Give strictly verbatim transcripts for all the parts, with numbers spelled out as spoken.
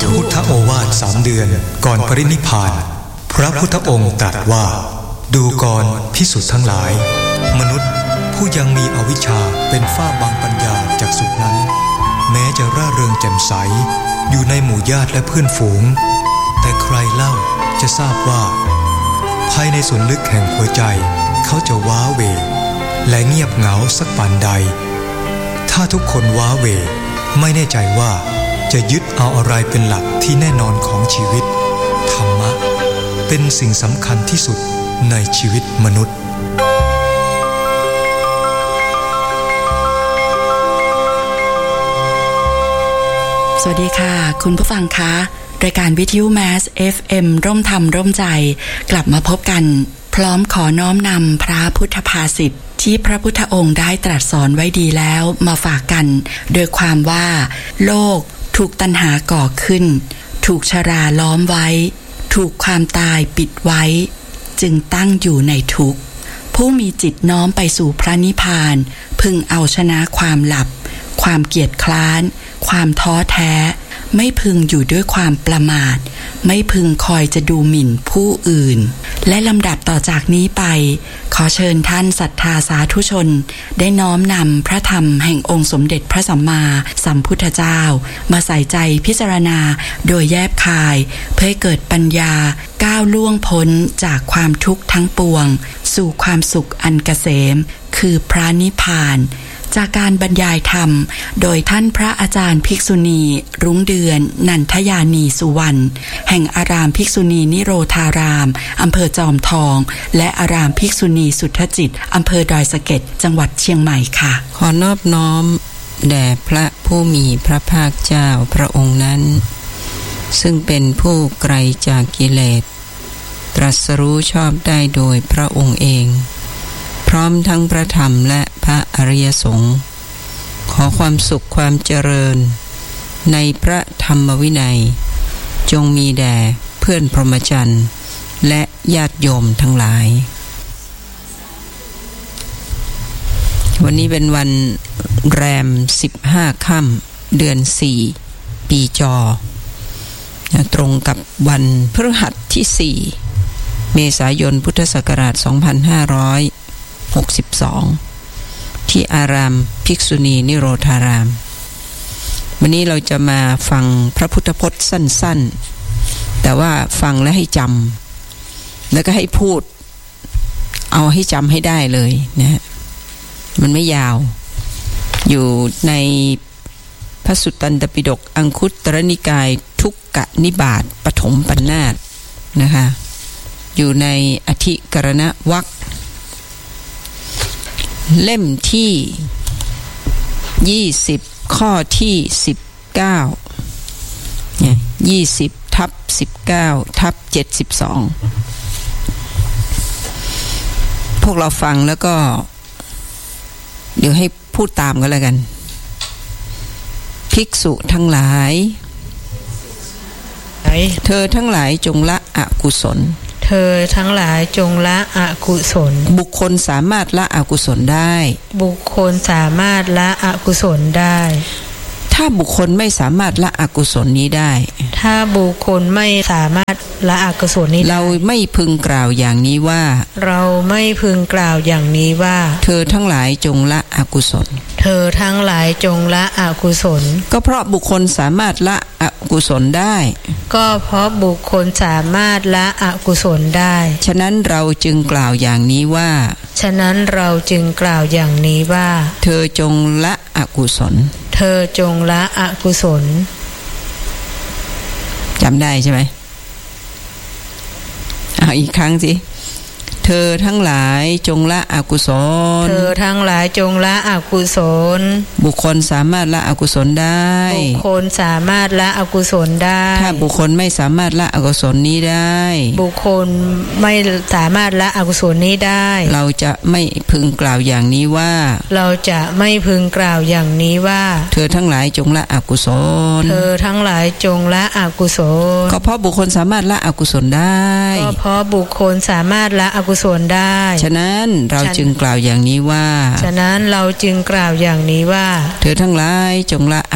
พุทธโอวาทสามเดือนก่อนปรินิพพานพระพุทธองค์ตรัสว่าดูก่อนภิกษุทั้งหลายมนุษย์ผู้ยังมีอวิชชาเป็นฝ้าบังปัญญาจักษุนั้นแม้จะร่าเริงแจ่มใสอยู่ในหมู่ญาติและเพื่อนฝูงแต่ใครเล่าจะทราบว่าภายในส่วนลึกแห่งหัวใจเขาจะว้าเหวและเงียบเหงาสักปานใดถ้าทุกคนว้าเหวไม่แน่ใจว่าจะยึดเอาอะไรเป็นหลักที่แน่นอนของชีวิตธรรมะเป็นสิ่งสำคัญที่สุดในชีวิตมนุษย์สวัสดีค่ะคุณผู้ฟังคะรายการวิทยุ Mass เอฟ เอ็ม ร่มธรรมร่มใจกลับมาพบกันพร้อมขอน้อมนำพระพุทธภาษิตที่พระพุทธองค์ได้ตรัสสอนไว้ดีแล้วมาฝากกันโดยความว่าโลกถูกตัณหาก่อขึ้นถูกชราล้อมไว้ถูกความตายปิดไว้จึงตั้งอยู่ในทุกข์ผู้มีจิตน้อมไปสู่พระนิพพานพึงเอาชนะความหลับความเกียจคร้านความท้อแท้ไม่พึงอยู่ด้วยความประมาทไม่พึงคอยจะดูหมิ่นผู้อื่นและลำดับต่อจากนี้ไปขอเชิญท่านศรัทธาสาธุชนได้น้อมนำพระธรรมแห่งองค์สมเด็จพระสัมมาสัมพุทธเจ้ามาใส่ใจพิจารณาโดยแยบคายเพื่อให้เกิดปัญญาก้าวล่วงพ้นจากความทุกข์ทั้งปวงสู่ความสุขอันเกษมคือพระนิพพานจากการบรรยายธรรมโดยท่านพระอาจารย์ภิกษุณีรุ้งเดือนนันทยานีสุวรรณแห่งอารามภิกษุณีนิโรธารามอำเภอจอมทองและอารามภิกษุณีสุทธจิตอำเภอดอยสะเก็ดจังหวัดเชียงใหม่ค่ะขอนอบน้อมแด่พระผู้มีพระภาคเจ้าพระองค์นั้นซึ่งเป็นผู้ไกลจากกิเลสตรัสรู้ชอบได้โดยพระองค์เองพร้อมทั้งพระธรรมและพระอริยสงฆ์ขอความสุขความเจริญในพระธรรมวินัยจงมีแด่เพื่อนพรหมจรรย์และญาติโยมทั้งหลายวันนี้เป็นวันแรมสิบห้าค่ำเดือนสี่ปีจอตรงกับวันพฤหัสที่สี่เมษายนพุทธศักราชสองพันห้าร้อยหกสิบสองที่อารามภิกษุณีนิโรธารามวันนี้เราจะมาฟังพระพุทธพจน์สั้นๆแต่ว่าฟังแล้วให้จำแล้วก็ให้พูดเอาให้จำให้ได้เลยนะฮะมันไม่ยาวอยู่ในพระสุตตันตปิฎกอังคุตตรนิกายทุกกนิบาตปฐมปัณณาสนะคะอยู่ในอธิกรณวรรคเล่มที่ยี่สิบข้อที่สิบเก้าเนี่ยยี่สิบทับสิบเก้าทับเจ็ดสิบสองพวกเราฟังแล้วก็เดี๋ยวให้พูดตามกันแล้วกันภิกษุทั้งหลายเธอทั้งหลายจงละอกุศลเธอทั้งหลายจงละอกุศลบุคคลสามารถละอกุศลได้บุคคลสามารถละอกุศลได้ถ้าบุคคลไม่สามารถละอกุศลนี้ได้ถ้าบุคคลไม่สามารถละอกุศลนี้เราไม่พึงกล่าวอย่างนี้ว่าเราไม่พึงกล่าวอย่างนี้ว่าเธอทั้งหลายจงละอกุศลเธอทั้งหลายจงละอกุศลก็เพราะบุคคลสามารถละอกุศลได้ก็เพราะบุคคลสามารถละอกุศลได้ฉะนั้นเราจึงกล่าวอย่างนี้ว่าฉะนั้นเราจึงกล่าวอย่างนี้ว่าเธอจงละอกุศลเธอจงละอกุศลจำได้ใช่ไหมเอาอีกครั้งสิเธอทั้งหลายจงละอกุศลเธอทั้งหลายจงละอกุศลบุคคลสามารถละอกุศลได้บุคคลสามารถละอกุศลได้ถ้าบุคคลไม่สามารถละอกุศลนี้ได้บุคคลไม่สามารถละอกุศลนี้ได้เราจะไม่พึงกล่าวอย่างนี้ว่าเราจะไม่พึงกล่าวอย่างนี้ว่าเธอทั้งหลายจงละอกุศลเธอทั้งหลายจงละอกุศลก็เพราะบุคคลสามารถละอกุศลได้ก็เพราะบุคคลสามารถละอกุศลได้ฉะนั้นเราจึงกล่าวอย่างนี้ว่าฉะนั้นเราจึงกล่าวอย่างนี้ว่าเธอทั้งหลายจงละอ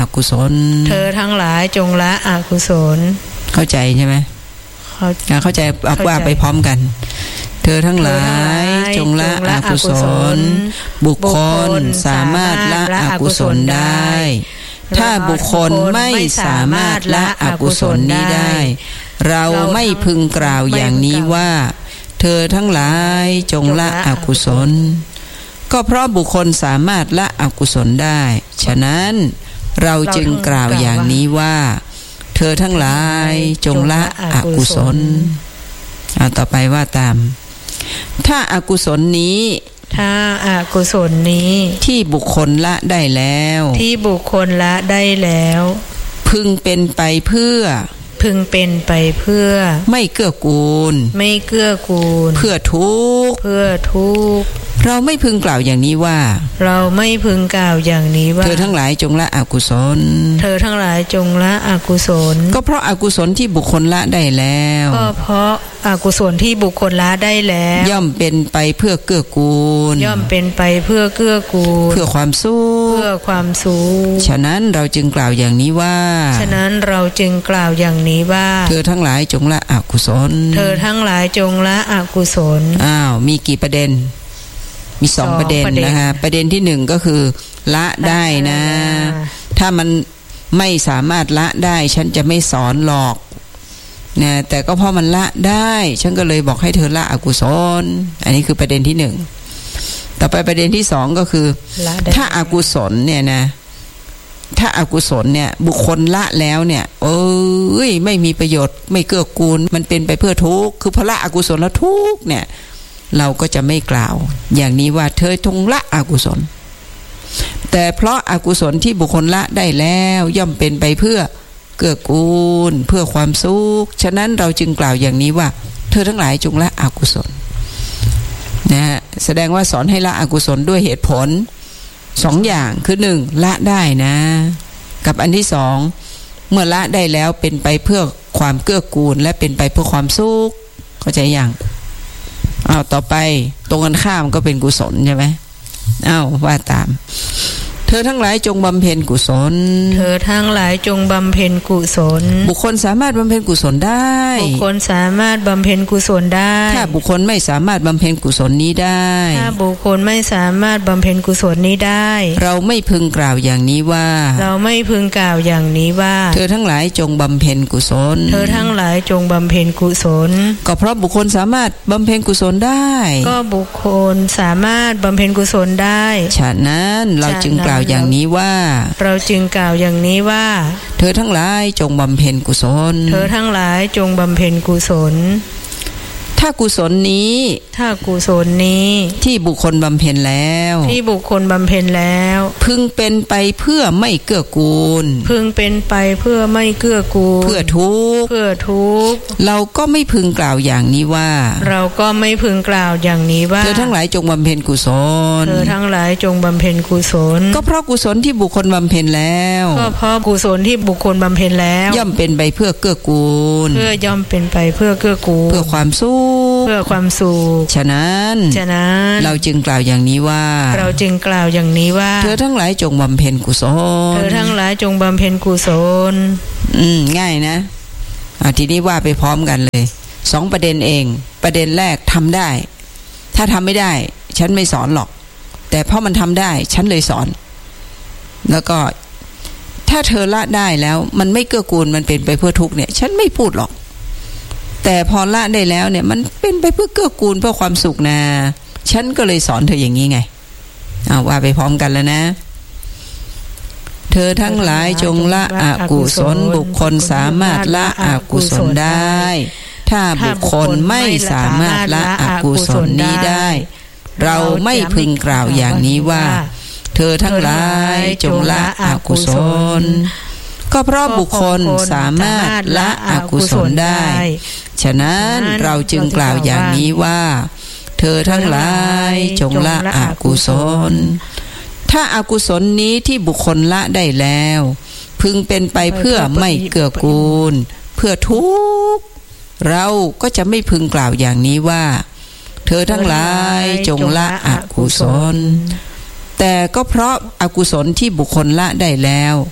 กุศลเธอทั้งหลายจงละอกุศลเข้าใจใช่ไหมเข้าใจว่าไปพร้อมกันเธอทั้งหลายจงละอกุศลบุคคลสามารถละอกุศลได้ถ้าบุคคลไม่สามารถละอกุศลนี้ได้เราไม่พึงกล่าวอย่างนี้ว่าเธอทั้งหลายจงละอกุศลก็เพราะบุคคลสามารถละอกุศลได้ฉะนั้นเราจึงกล่าวอย่างนี้ว่าเธอทั้งหลายจงละอกุศลเอาต่อไปว่าตามถ้าอกุศลนี้ถ้าอกุศลนี้ที่บุคคลละได้แล้วที่บุคคลละได้แล้วพึงเป็นไปเพื่อพึงเป็นไปเพื่อไม่เกื้อกูลไม่เกื้อกูลเพื่อทุกข์เพื่อทุกข์เราไม่พึงกล่าวอย่างนี้ว่าเราไม่พึงกล่าวอย่างนี้ว่าเธอทั้งหลายจงละอกุศลเธอทั้งหลายจงละอกุศลก็เพราะอกุศลที่บุคคลละได้แล้วก็เพราะอกุศลที่บุคคลละได้แล้วย่อมเป็นไปเพื่อเกื้อกูลย่อมเป็นไปเพื่อเกื้อกูลเพื่อความสุขเพื่อความสุขฉะนั้นเราจึงกล่าวอย่างนี้ว่าฉะนั้นเราจึงกล่าวอย่างนี้ว่าเธอทั้งหลายจงละอกุศลเธอทั้งหลายจงละอกุศลอ้าวมีกี่ประเด็นมีสองประเด็นนะคะประเด็นที่หนึ่งก็คือละได้นะถ้ามันไม่สามารถละได้ฉันจะไม่สอนหรอกนะแต่ก็เพราะมันละได้ฉันก็เลยบอกให้เธอละอกุศลอันนี้คือประเด็นที่หนึ่งต่อไปประเด็นที่สองก็คือถ้าอกุศลเนี่ยนะถ้าอกุศลเนี่ยบุคคลละแล้วเนี่ยเอ้ยไม่มีประโยชน์ไม่เกื้อกูลมันเป็นไปเพื่อทุกข์คือพอละอกุศลแล้วทุกข์เนี่ยเราก็จะไม่กล่าวอย่างนี้ว่าเธอจงละอกุศลแต่เพราะอกุศลที่บุคคลละได้แล้วย่อมเป็นไปเพื่อเกื้อกูลเพื่อความสุขฉะนั้นเราจึงกล่าวอย่างนี้ว่าเธอทั้งหลายจงละอกุศลนะฮะแสดงว่าสอนให้ละอกุศลด้วยเหตุผลสองอย่างคือหนึ่งละได้นะกับอันที่สองเมื่อละได้แล้วเป็นไปเพื่อความเกื้อกูลและเป็นไปเพื่อความสุขเข้าใจยังอ้าวต่อไปตรงกันข้ามก็เป็นกุศลใช่ไหมอ้าวว่าตามเธอทั้งหลายจงบำเพ็ญกุศลเธอทั้งหลายจงบำเพ็ญกุศลบุคคลสามารถบำเพ็ญกุศลได้บุคคลสามารถบำเพ็ญกุศลได้ถ้าบุคคลไม่สามารถบำเพ็ญกุศลนี้ได้ถ้าบุคคลไม่สามารถบำเพ็ญกุศลนี้ได้เราไม่พึงกล่าวอย่างนี้ว่าเราไม่พึงกล่าวอย่างนี้ว่าเธอทั้งหลายจงบำเพ็ญกุศลเธอทั้งหลายจงบำเพ็ญกุศลก็เพราะบุคคลสามารถบำเพ็ญกุศลได้ก็บุคคลสามารถบำเพ็ญกุศลได้ฉะนั้นเราจึงกล่าวอย่างนี้ว่าเราจึงกล่าวอย่างนี้ว่าเธอทั้งหลายจงบำเพ็ญกุศลเธอทั้งหลายจงบำเพ็ญกุศลถ้ากุศลนี้ถ้ากุศลนี้ที่บุคคลบำเพ็ญแล้วที่บุคคลบำเพ็ญแล้วพึงเป็นไปเพื่อไม่เกื้อกูลพึงเป็นไปเพื่อไม่เกื้อกูลเพื่อทุกข์เพื่อทุกข์เราก็ไม่พึงกล่าวอย่างนี้ว่าเราก็ไม่พึงกล่าวอย่างนี้ว่าเธอทั้งหลายจงบำเพ็ญกุศลเธอทั้งหลายจงบำเพ็ญกุศลก็เพราะกุศลที่บุคคลบำเพ็ญแล้วก็เพราะกุศลที่บุคคลบำเพ็ญแล้วย่อมเป็นไปเพื่อเกื้อกูลเพื่อย่อมเป็นไปเพื่อเกื้อกูลเพื่อความสุขเพื่อความสุขฉะนั้นฉะนั้นเราจึงกล่าวอย่างนี้ว่าเราจึงกล่าวอย่างนี้ว่าเธอทั้งหลายจงบำเพ็ญกุศลเธอทั้งหลายจงบำเพ็ญกุศลอืมง่ายนะอ่ะทีนี้ว่าไปพร้อมกันเลยสองประเด็นเองประเด็นแรกทำได้ถ้าทำไม่ได้ฉันไม่สอนหรอกแต่เพราะมันทำได้ฉันเลยสอนแล้วก็ถ้าเธอละได้แล้วมันไม่เกื้อกูลมันเป็นไปเพื่อทุกข์เนี่ยฉันไม่พูดหรอกแต่พอละได้แล้วเนี่ยมันเป็นไปเพื่อเกื้อกูลเพื่อความสุขนะฉันก็เลยสอนเธออย่างนี้ไงเอาว่าไปพร้อมกันแล้วนะเธอทั้งหลายจงละอกุศลบุคคลสามารถละอกุศลได้ถ้าบุคคลไม่สามารถละอกุศลนี้ได้เราไม่พึงกล่าวอย่างนี้ว่าเธอทั้งหลายจงละอกุศลก็เพราะบุคคลสามารถละอกุศลได้ฉะนั้นเราจึงกล่าวอย่างนี้ว่าเธอทั้งหลายจงละอกุศลถ้าอกุศลนี้ที่บุคคลละได้แล้วพึงเป็นไปเพื่อไม่เกื้อกูลเพื่อทุกข์เราก็จะไม่พึงกล่าวอย่างนี้ว่าเธอทั้งหลายจงละอกุศลแต่ก็เพราะอกุศลที่บุคคลละได้แล้ว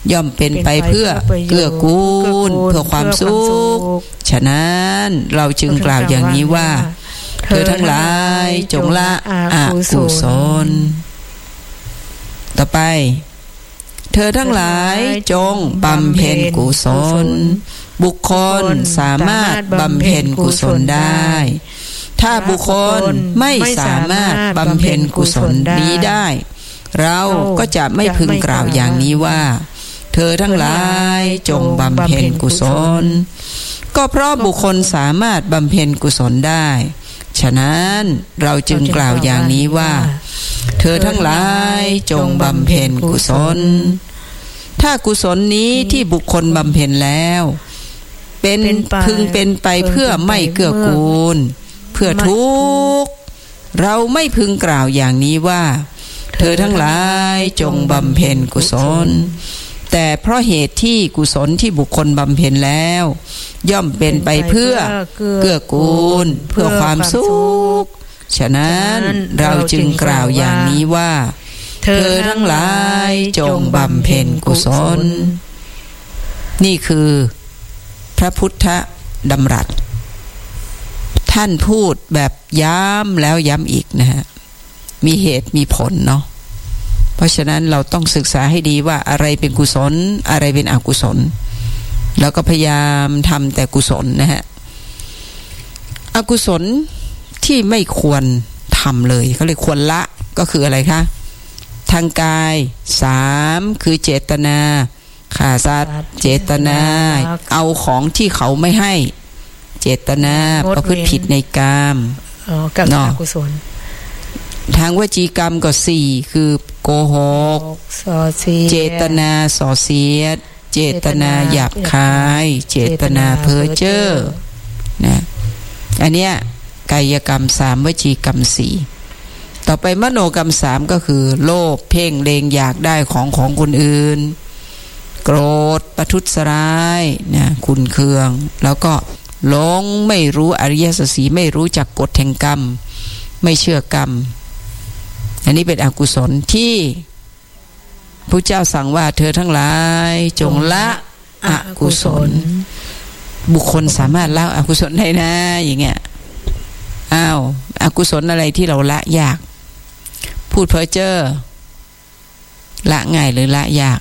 ย่อมเป็นไปเพื่อเกื้อกูลเพื่อความสุขฉะนั้นเราจึงกล่าวอย่างนี้ว่าเธอทั้งหลายจงละอกุศลต่อไปเธอทั้งหลายจงบำเพ็ญกุศลบุคคลสามารถบำเพ็ญกุศลได้ถ้าบุคคลไม่สามารถบำเพ็ญกุศลนี้ได้เราก็จะไม่พึงกล่าวอย่างนี้ว่าเธอทั้งหลายจงบำเพ็ญกุศลก็เพราะบุคคลสามารถบำเพ็ญกุศลได้ฉะนั้นเราจึงกล่าวอย่างนี้ว่าเธอทั้งหลายจงบำเพ็ญกุศลถ้ากุศลนี้ที่บุคคลบำเพ็ญแล้วเป็นพึงเป็นไปเพื่อไม่เกื้อกูลเพื่อทุกข์เราไม่พึงกล่าวอย่างนี้ว่าเธอทั้งหลายจงบำเพ็ญกุศลแต่เพราะเหตุที่กุศลที่บุคคลบำเพ็ญแล้วย่อมเป็นไปเพื่อเกื้อกูลเพื่อความสุขฉะนั้นเราจึงกล่าวอย่างนี้ว่าเธอทั้งหลายจงบำเพ็ญกุศลนี่คือพระพุทธดำรัสท่านพูดแบบย้ำแล้วย้ำอีกนะฮะมีเหตุมีผลเนาะเพราะฉะนั้นเราต้องศึกษาให้ดีว่าอะไรเป็นกุศลอะไรเป็นอกุศลแล้วก็พยายามทำแต่กุศลนะฮะอกุศลที่ไม่ควรทำเลยเขาเลยควรละก็คืออะไรคะทางกายสามคือเจตนาฆ่าสัตว์เจตนาเอาของที่เขาไม่ให้เจตนาประพฤติผิดในกามอ๋อกับอกุศลทางวจีกรรมก็สี่คือโกหกเจตนาส่อเสียดเจตนาหยาบคายเจตนาเพ้อเจ้อนะอันเนี้ยกายกรรมสามวจีกรรมสี่ต่อไปมโนกรรมสามก็คือโลภเพ่งเลงอยากได้ของของคนอื่นโกรธประทุษร้ายนะขุ่นเคืองแล้วก็หลงไม่รู้อริยสัจสี่ไม่รู้จักกฎแห่งกรรมไม่เชื่อกรรมอันนี้เป็นอกุศลที่พระเจ้าสั่งว่าเธอทั้งหลายจงละอกุศลบุคคลสามารถละอกุศลได้นะอย่างเงี้ยอ้าวอกุศลอะไรที่เราละยากพูดเพ้อเจ้อละง่ายหรือละยาก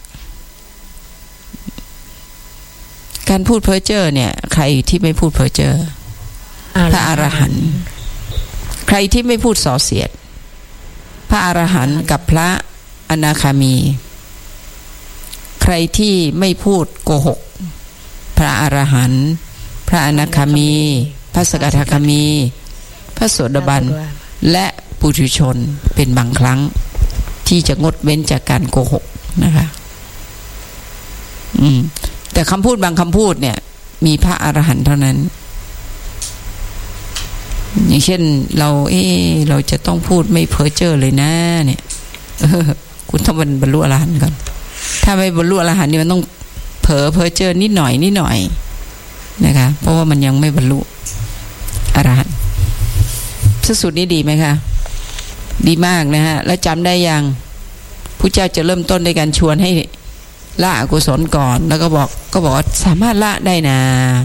การพูดเพ้อเจ้อเนี่ยใครที่ไม่พูดเพ้อเจ้อพระอรหันต์ใครที่ไม่พูดส่อเสียดพระอรหันต์กับพระอนาคามีใครที่ไม่พูดโกหกพระอรหันต์พระอนาคามีพระสกทาคามีพระโสดาบันและปุถุชนเป็นบางครั้งที่จะงดเว้นจากการโกหกนะคะอืมแต่คำพูดบางคำพูดเนี่ยมีพระอรหันต์เท่านั้นอย่างเช่นเราเออเราจะต้องพูดไม่เพ้อเจ้อเลยนะเนี่ยเออคุณต้องบรรลุอรหันต์ก่อนถ้าไม่บรรลุอรหันต์นี่มันต้องเผลอเพ้อเจ้อนิดหน่อยนิดหน่อยนะคะเพราะว่ามันยังไม่บรรลุอรหันต์สุดนี้ดีไหมคะดีมากนะฮะแล้วจำได้ยังพระเจ้าจะเริ่มต้นในการชวนให้ละอกุศลก่อนแล้วก็บอกก็บอกว่าสามารถละได้นะ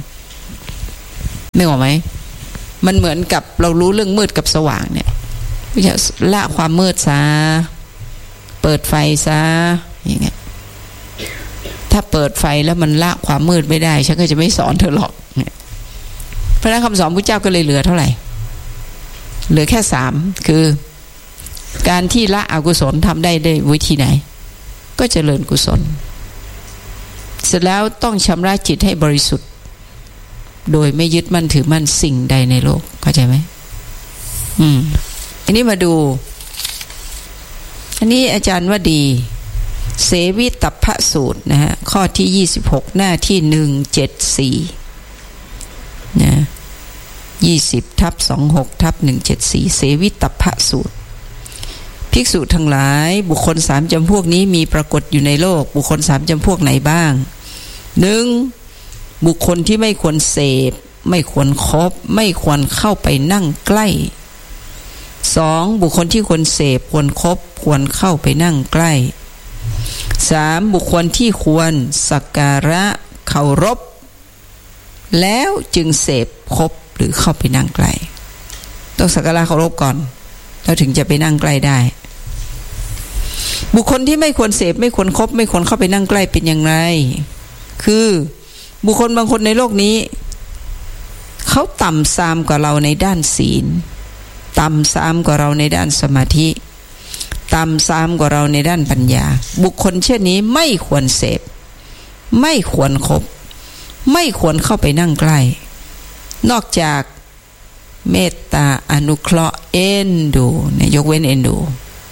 ไม่หรอไหมมันเหมือนกับเรารู้เรื่องมืดกับสว่างเนี่ยพระเจ้าละความมืดซะเปิดไฟซะอย่างเงี้ยถ้าเปิดไฟแล้วมันละความมืดไม่ได้ฉันก็จะไม่สอนเธอหรอกเพราะนั้นคำสอนพระเจ้าก็เลยเหลือเท่าไหร่เหลือแค่สามคือการที่ละอกุศลทำได้ด้วยวิธีไหนก็เจริญกุศลเสร็จแล้วต้องชำระจิตให้บริสุทธิ์โดยไม่ยึดมั่นถือมั่นสิ่งใดในโลกเข้าใจไหมอืมอันนี้มาดูอันนี้อาจารย์ว่าดีเสวิตัพพสูตรนะฮะข้อที่ยี่สิบหกหน้าที่หนึ่งเจ็ดสี่นะยี่สิบทับสองหกทับหนึ่งเจ็ดสี่เสวิตัพพสูตรภิกษุทั้งหลายบุคคลสามจำพวกนี้มีปรากฏอยู่ในโลกบุคคลสามจำพวกไหนบ้างหนึ่งบุคคลที่ไม่ควรเสพไม่ควรคบไม่ควรเข้าไปนั่งใกล้สองบุคคลที่ควรเสพควรคบควรเข้าไปนั่งใกล้สามบุคคลที่ควรสักการะเคารพแล้วจึงเสพคบหรือเข้าไปนั่งใกล้ต้องสักการะเคารพก่อนแล้วถึงจะไปนั่งใกล้ได้บุคคลที่ไม่ควรเสพไม่ควรคบไม่ควรเข้าไปนั่งใกล้เป็นอย่างไรคือบุคคลบางคนในโลกนี้เขาต่ำซามกว่าเราในด้านศีลต่ำซามกว่าเราในด้านสมาธิต่ำซามกว่าเราในด้านปัญญาบุคคลเช่นนี้ไม่ควรเสพไม่ควรคบไม่ควรเข้าไปนั่งใกล้นอกจากเมตตาอนุเคราะห์เอ็นดูเนี่ยยกเว้นเอ็นดู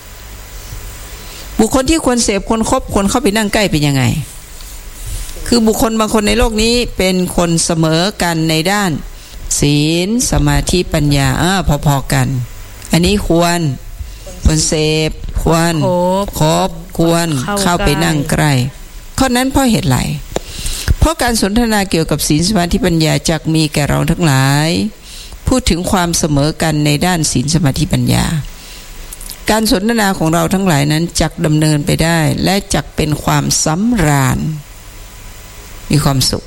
บุคคลที่ควรเสพควรคบควรเข้าไปนั่งใกล้เป็นยังไงคือบุคคลบางคนในโลกนี้เป็นคนเสมอกันในด้านศีลสมาธิปัญญาอ่าพอๆกันอันนี้ควรควรเสพควรคบควรเข้าไปนั่งใกล้ข้อนั้นเพราะเหตุไรเพราะการสนทนาเกี่ยวกับศีลสมาธิปัญญาจักมีแก่เราทั้งหลายพูดถึงความเสมอกันในด้านศีลสมาธิปัญญาการสนทนาของเราทั้งหลายนั้นจักดำเนินไปได้และจักเป็นความสำราญมีความสุข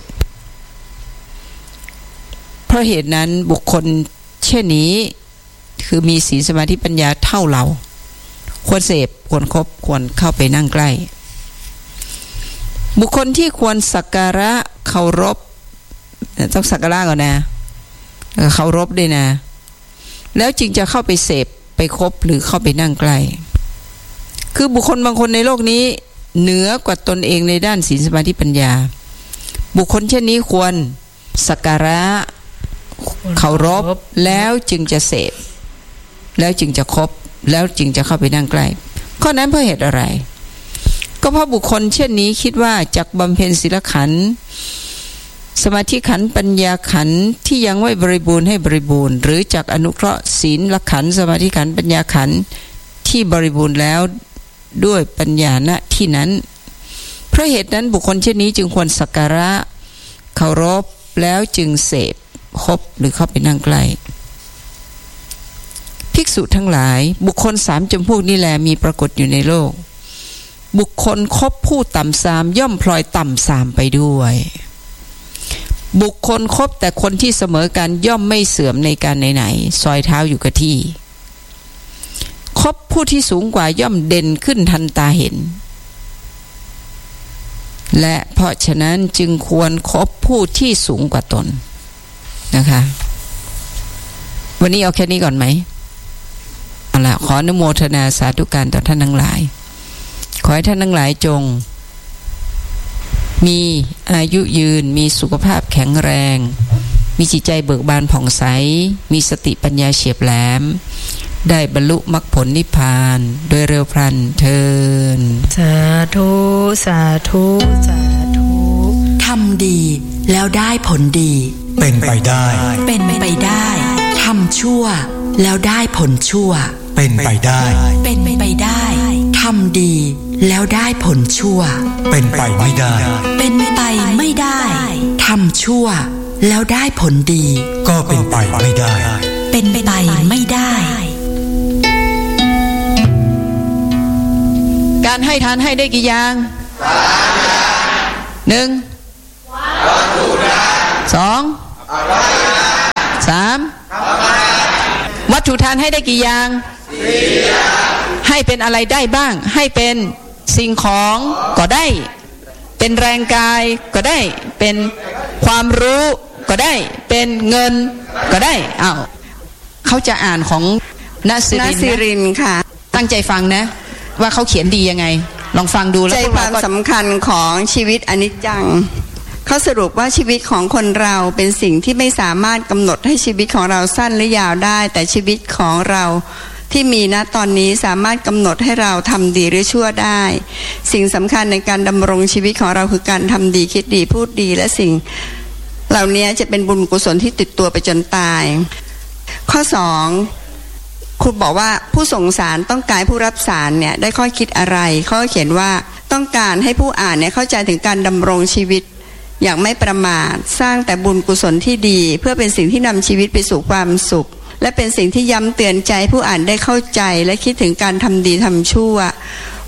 เพราะเหตุนั้นบุคคลเช่นนี้คือมีศีลสมาธิปัญญาเท่าเราควรเสพควรคบควรเข้าไปนั่งใกล้บุคคลที่ควรสักการะเคารพต้องสักการะก่อนนะเคารพด้วยนะแล้วจึงจะเข้าไปเสพไปคบหรือเข้าไปนั่งใกล้คือบุคคลบางคนในโลกนี้เหนือกว่าตนเองในด้านศีลสมาธิปัญญาบุคคลเช่นนี้ควรสักการะเคารพแล้วจึงจะเสพแล้วจึงจะคบแล้วจึงจะเข้าไปนั่งใกล้ข้อนั้นเพราะเหตุอะไรก็เพราะบุคคลเช่นนี้คิดว่าจักบำเพ็ญศีลขันธ์สมาธิขันธ์ปัญญาขันธ์ที่ยังไม่บริบูรณ์ให้บริบูรณ์หรือจักอนุเคราะห์ศีลขันธ์สมาธิขันธ์ปัญญาขันธ์ที่บริบูรณ์แล้วด้วยปัญญาณที่นั้นเพราะเหตุนั้นบุคคลเช่นนี้จึงควรสักการะเคารพแล้วจึงเสพคบหรือเข้าไปนั่งใกล้ภิกษุทั้งหลายบุคคลสามจำพวกนี้แลมีปรากฏอยู่ในโลกบุคคลคบผู้ต่ำทรามย่อมพลอยต่ำทรามไปด้วยบุคคลคบแต่คนที่เสมอกันย่อมไม่เสื่อมในการไหนๆซอยเท้าอยู่กับที่คบผู้ที่สูงกว่าย่อมเด่นขึ้นทันตาเห็นและเพราะฉะนั้นจึงควรคบผู้ที่สูงกว่าตนนะคะวันนี้เอาแค่นี้ก่อนไหมเอาล่ะขออนุโมทนาสาธุการต่อท่านทั้งหลายขอให้ท่านทั้งหลายจงมีอายุยืนมีสุขภาพแข็งแรงมีจิตใจเบิกบานผ่องใสมีสติปัญญาเฉียบแหลมได้บรรลุมรรคผลนิพพานโดยเร็วพลันเทินสาธุสาธุสาธุทำดีแล้วได้ผลดีเป็นไปได้เป็นไปได้ทำชั่วแล้วได้ผลชั่วเป็นไปได้เป็นไปได้ทำดีแล้วได้ผลชั่วเป็นไปไม่ได้เป็นไปไม่ได้ทำชั่วแล้วได้ผลดีก็เป็นไปไม่ได้เป็นไปไม่ได้การให้ทานให้ได้กี่อย่างหนึ่งสองสามวัตถุทานให้ได้กี่อย่างให้เป็นอะไรได้บ้างให้เป็นสิ่งของก็ได้เป็นแรงกายก็ได้เป็นความรู้ก็ได้เป็นเงินก็ได้อ้าวเขาจะอ่านของณสิรินสิรินค่ะตั้งใจฟังนะว่าเขาเขียนดียังไงลองฟังดูแล้วใจความสำคัญของชีวิตอนิจจังเขาสรุปว่าชีวิตของคนเราเป็นสิ่งที่ไม่สามารถกำหนดให้ชีวิตของเราสั้นหรือยาวได้แต่ชีวิตของเราที่มีณตอนนี้สามารถกำหนดให้เราทำดีหรือชั่วได้สิ่งสำคัญในการดำรงชีวิตของเราคือการทำดีคิดดีพูดดีและสิ่งเหล่านี้จะเป็นบุญกุศลที่ติดตัวไปจนตายข้อสองครูบอกว่าผู้ส่งสารต้องการผู้รับสารเนี่ยได้ข้อคิดอะไรเขาเขียนว่าต้องการให้ผู้อ่านเนี่ยเข้าใจถึงการดำรงชีวิตอย่างไม่ประมาทสร้างแต่บุญกุศลที่ดีเพื่อเป็นสิ่งที่นำชีวิตไปสู่ความสุขและเป็นสิ่งที่ย้ำเตือนใจผู้อ่านได้เข้าใจและคิดถึงการทำดีทำชั่ว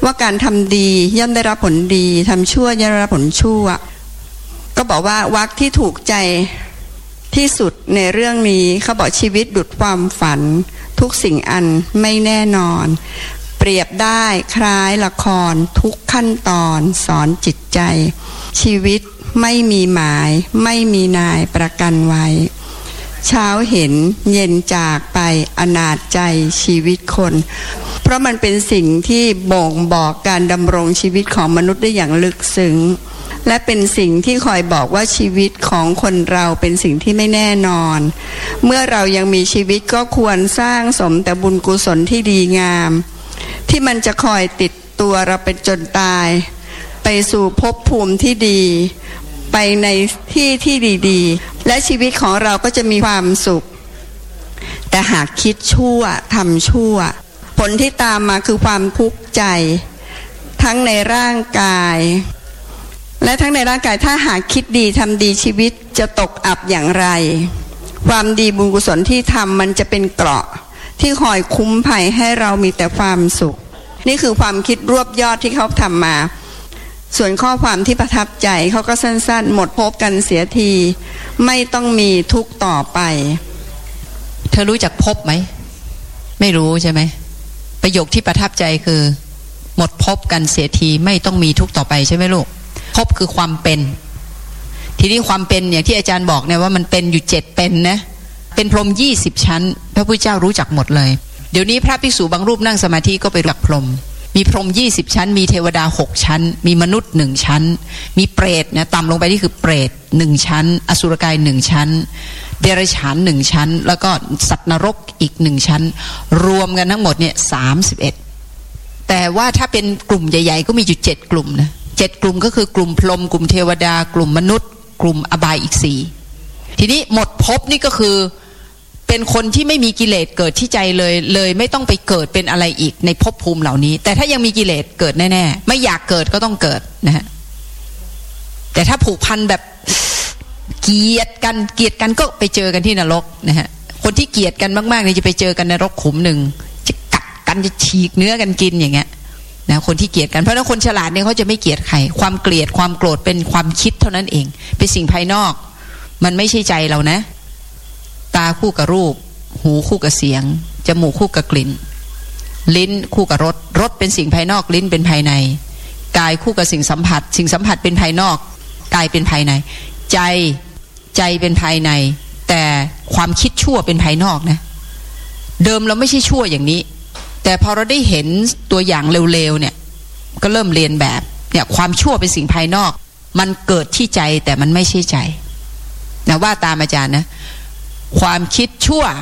ว่าการทำดีย่อมได้รับผลดีทำชั่วย่อมได้รับผลชั่วก็บอกว่าวรรคที่ถูกใจที่สุดในเรื่องนี้เขาบอกชีวิตดุจความฝันทุกสิ่งอันไม่แน่นอนเปรียบได้คล้ายละครทุกขั้นตอนสอนจิตใจชีวิตไม่มีหมายไม่มีนายประกันไว้เช้าเห็นเย็นจากไปอนาถใจชีวิตคนเพราะมันเป็นสิ่งที่บ่งบอกการดำรงชีวิตของมนุษย์ได้อย่างลึกซึ้งและเป็นสิ่งที่คอยบอกว่าชีวิตของคนเราเป็นสิ่งที่ไม่แน่นอนเมื่อเรายังมีชีวิตก็ควรสร้างสมแต่บุญกุศลที่ดีงามที่มันจะคอยติดตัวเราเป็นจนตายไปสู่ภพภูมิที่ดีไปในที่ที่ดีๆและชีวิตของเราก็จะมีความสุขแต่หากคิดชั่วทำชั่วผลที่ตามมาคือความทุกข์ใจทั้งในร่างกายและทั้งในร่างกายถ้าหากคิดดีทำดีชีวิตจะตกอับอย่างไรความดีบุญกุศลที่ทำมันจะเป็นเกราะที่คอยคุ้มภัยให้เรามีแต่ความสุขนี่คือความคิดรวบยอดที่เขาทำมาส่วนข้อความที่ประทับใจเขาก็สั้นๆหมดภพกันเสียทีไม่ต้องมีทุกข์ต่อไปเธอรู้จักภพไหมไม่รู้ใช่ไหมประโยคที่ประทับใจคือหมดภพกันเสียทีไม่ต้องมีทุกข์ต่อไปใช่ไหมลูกภพคือความเป็นทีนี้ความเป็นอย่างที่อาจารย์บอกเนี่ยว่ามันเป็นอยู่เจ็ดเป็นนะเป็นพรหมยี่สิบชั้นพระพุทธเจ้ารู้จักหมดเลยเดี๋ยวนี้พระภิกษุบางรูปนั่งสมาธิก็ไปรู้จักพรหมมีพรหมยี่สิบชั้นมีเทวดาหกชั้นมีมนุษย์หนึ่งชั้นมีเปรตนะต่ำลงไปนี่คือเปรตหนึ่งชั้นอสุรกายหนึ่งชั้นเดรัจฉานหนึ่งชั้นแล้วก็สัตว์นรกอีกหนึ่งชั้นรวมกันทั้งหมดเนี่ยสามสิบเอ็ดแต่ว่าถ้าเป็นกลุ่มใหญ่ๆก็มีอยู่เจ็ดกลุ่มนะเจ็ดกลุ่มก็คือกลุ่มพรหมกลุ่มเทวดากลุ่มมนุษย์กลุ่มอบายอีกสี่ทีนี้หมดภพนี่ก็คือเป็นคนที่ไม่มีกิเลสเกิดที่ใจเลยเลยไม่ต้องไปเกิดเป็นอะไรอีกในภพภูมิเหล่านี้แต่ถ้ายังมีกิเลสเกิดแน่ๆไม่อยากเกิดก็ต้องเกิดนะฮะแต่ถ้าผูกพันแบบเกลียดกันเกลียดกันก็ไปเจอกันที่นรกนะฮะคนที่เกลียดกันมากๆเนี่ยจะไปเจอกันในนรกขุมหนึ่งจะกัดกันจะฉีกเนื้อกันกินอย่างเงี้ยนะคนที่เกลียดกันเพราะฉะนั้นคนฉลาดเนี่ยเขาจะไม่เกลียดใครความเกลียดความโกรธเป็นความคิดเท่านั้นเองเป็นสิ่งภายนอกมันไม่ใช่ใจเรานะตาคู่กับรูปหูคู่กับเสียงจมูกคู่กับกลิ่นลิ้นคู่กับรสรสเป็นสิ่งภายนอกลิ้นเป็นภายในกายคู่กับสิ่งสัมผัสสิ่งสัมผัสเป็นภายนอกกายเป็นภายในใจใจเป็นภายในแต่ความคิดชั่วเป็นภายนอกนะเดิมเราไม่ใช่ชั่วอย่างนี้แต่พอเราได้เห็นตัวอย่างเร็วๆเนี่ยก็เริ่มเรียนแบบเนี่ยความชั่วเป็นสิ่งภายนอกมันเกิดที่ใจแต่มันไม่ใช่ใจนะว่าตามอาจารย์นะความคิดชั่ว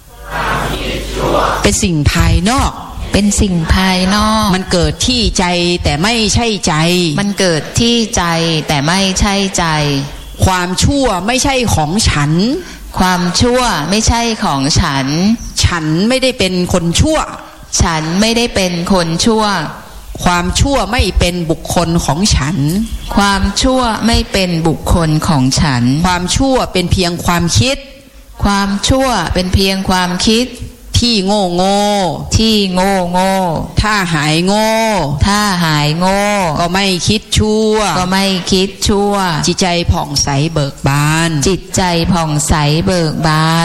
เป็นสิ่งภายนอกเป็นสิ่งภายนอกมันเกิดที่ใจแต่ไม่ใช่ใจมันเกิดที่ใจแต่ไม่ใช่ใจความชั่วไม่ใช่ของฉันความชั่วไม่ใช่ของฉันฉันไม่ได้เป็นคนชั่วฉันไม่ได้เป็นคนชั่วความชั่วไม่เป็นบุคคลของฉันความชั่วไม่เป็นบุคคลของฉันความชั่วเป็นเพียงความคิดความชั่วเป็นเพียงความคิดที่โง่โง่ที่โง่โง่ถ้าหายโง่ถ้าหายโง่ก็ไม่คิดชั่วก็ไม่คิดชั่วจิตใจผ่องใสเบิกบานจิตใจผ่องใสเบิกบาน